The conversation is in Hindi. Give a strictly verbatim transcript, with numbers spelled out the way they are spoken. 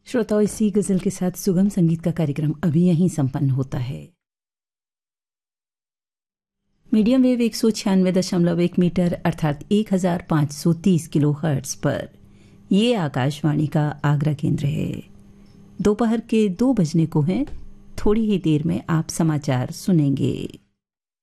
श्रोताओं, इसी गजल के साथ सुगम संगीत का कार्यक्रम अभी यहीं संपन्न होता है। मीडियम वेव एक सौ छियानवे दशमलव एक मीटर अर्थात एक हजार पाँच सौ तीस किलो हर्ट्ज पर ये आकाशवाणी का आगरा केंद्र है। दोपहर के दो बजने को हैं। थोड़ी ही देर में आप समाचार सुनेंगे।